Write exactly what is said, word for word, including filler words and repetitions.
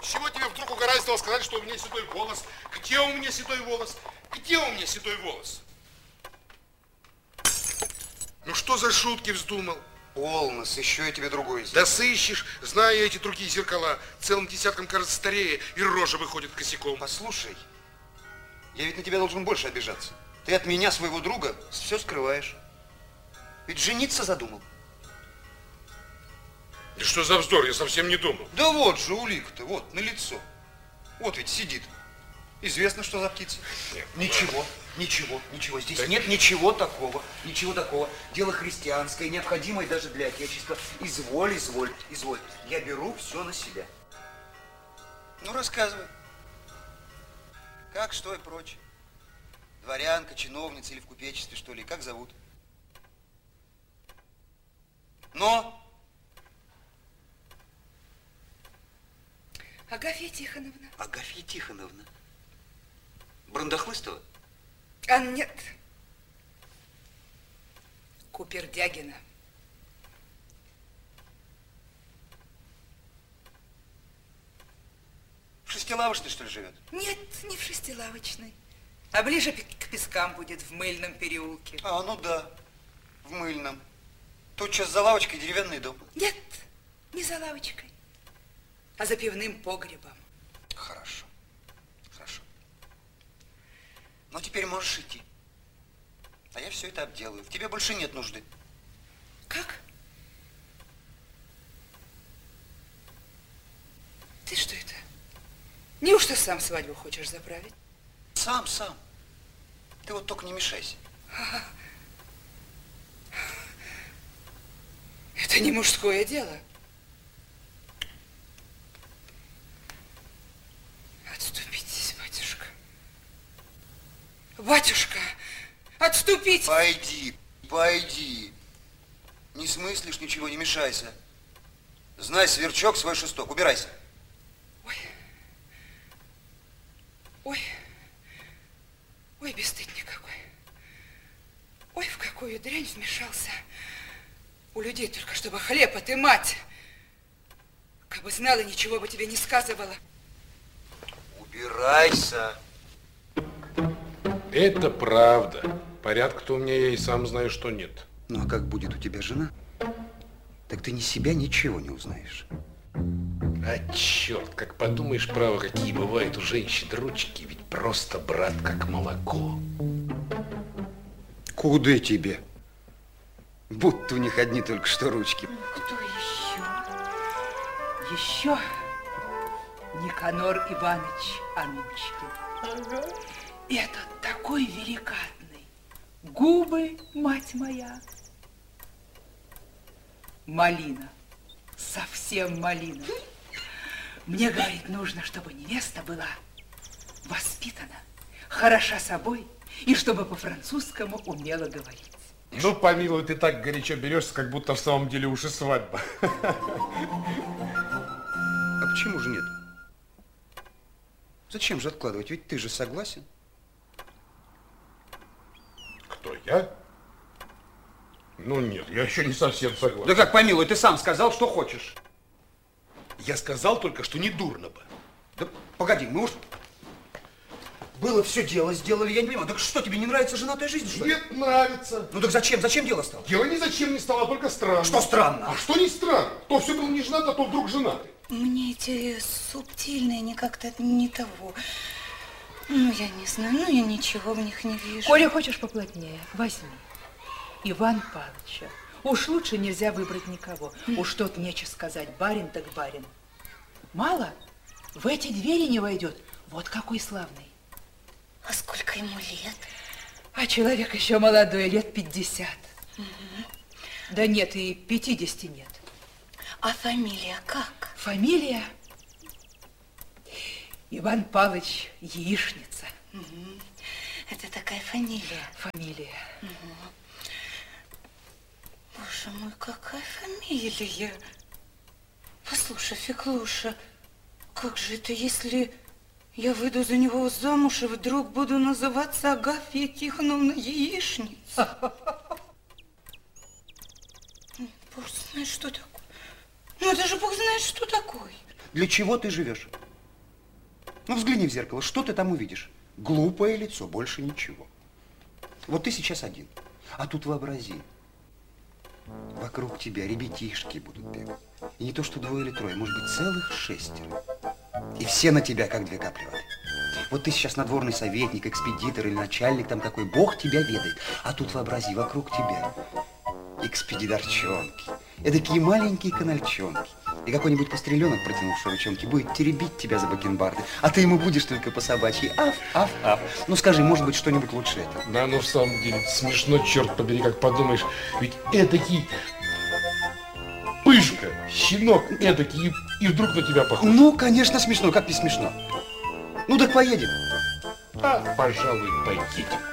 С чего тебе вдруг угораздило сказать, что у меня седой волос? Где у меня седой волос? Где у меня седой волос? Ну что за шутки вздумал? Полно, сыщу я тебе другое зеркало. Да сыщешь, знаю я эти другие зеркала. Целым десятком, кажется, старее, и рожа выходит косяком. Послушай, я ведь на тебя должен больше обижаться. Ты от меня, своего друга, все скрываешь. Ведь жениться задумал. Да что за вздор, я совсем не думал. Да вот же улика-то, вот, на лицо. Вот ведь сидит. Известно, что за птица. Нет, ничего, ничего, ничего. Здесь да нет ничего такого, ничего такого. Дело христианское, необходимое даже для Отечества. Изволь, изволь, изволь. Я беру все на себя. Ну, рассказывай. Как, что и прочее. Дворянка, чиновница или в купечестве, что ли? Как зовут? Но... Агафья Тихоновна. Агафья Тихоновна. Брандахлыстова? А нет. Купердягина. В шестилавочной, что ли, живет? Нет, не в шестилавочной. А ближе к Пескам будет, в Мыльном переулке. А, ну да, в Мыльном. Тут сейчас за лавочкой деревянный дом. Нет, не за лавочкой, а за пивным погребом. Хорошо, хорошо. Ну, теперь можешь идти. А я все это обделаю. В тебе больше нет нужды. Как? Ты что это? Неужто сам свадьбу хочешь заправить? Сам, сам. Ты вот только не мешайся. Это не мужское дело. Отступитесь, батюшка. Батюшка, отступите. Пойди, пойди. Не смыслишь ничего, не мешайся. Знай, сверчок, свой шесток. Убирайся. Ой. Ой. Ой, бесстыдник какой. Ой, в какую дрянь вмешался. У людей только чтобы хлеб отымать. Как бы знала, ничего бы тебе не сказывала. Убирайся. Это правда. Порядка-то у меня, я и сам знаю, что нет. Ну, а как будет у тебя жена, так ты ни себя ничего не узнаешь. А черт, как подумаешь, право, какие бывают у женщин ручки, ведь просто, брат, как молоко. Куда тебе? Будто у них одни только что ручки. Кто еще? Еще Никанор Иванович Анучкин. Ага. Этот такой великатный. Губы, мать моя. Малина. Совсем малина. Мне, говорит, нужно, чтобы невеста была воспитана, хороша собой, и чтобы по-французскому умела говорить. Ну, помилуй, ты так горячо берешься, как будто в самом деле уж и свадьба. А почему же нет? Зачем же откладывать? Ведь ты же согласен. Кто, я? Ну, нет, я еще не совсем согласен. Да как, помилуй, ты сам сказал, что хочешь. Я сказал только, что не дурно бы. Да погоди, мы уж... Было все дело, сделали, я не понимаю. Так что, тебе не нравится женатая жизнь, что ли? Нет, нравится. Ну так зачем? Зачем дело стало? Дело ни зачем не стало, а только странно. Что странно? А что не странно? То все был не женат, а то вдруг женатый. Мне эти субтильные, они как-то не того. Ну, я не знаю, ну, я ничего в них не вижу. Коля, хочешь поплотнее? Возьми. Иван Павловича. Уж лучше нельзя выбрать никого. Уж тут нечего сказать, барин так барин. Мало? В эти двери не войдет. Вот какой славный. А сколько ему лет? А человек еще молодой, лет пятьдесят. Угу. Да нет, и пятидесяти нет. А фамилия как? Фамилия? Иван Павлович Яичница. Угу. Это такая фамилия? Фамилия. Угу. Боже мой, какая фамилия? Послушай, Феклуша, как же это, если я выйду за него замуж и вдруг буду называться Агафья Тихоновна Яичница? Бог знает, что такое. Ну, это же Бог знает, что такое. Для чего ты живешь? Ну, взгляни в зеркало, что ты там увидишь? Глупое лицо, больше ничего. Вот ты сейчас один, а тут вообрази. Вокруг тебя ребятишки будут бегать. И не то, что двое или трое, может быть, целых шестеро. И все на тебя, как две капли воды. Вот ты сейчас надворный советник, экспедитор или начальник там какой, Бог тебя ведает. А тут вообрази, вокруг тебя экспедиторчонки, эдакие маленькие канальчонки. И какой-нибудь постреленок, протянувший ручонки, будет теребить тебя за бакенбарды, а ты ему будешь только по собачьи аф, аф, аф. Ну скажи, может быть, что-нибудь лучше этого? Да, ну в самом деле смешно, черт побери, как подумаешь. Ведь этакий пышка, щенок этакий, и, и вдруг на тебя похож. Ну, конечно, смешно, как не смешно. Ну так поедем. А, пожалуй, поедем.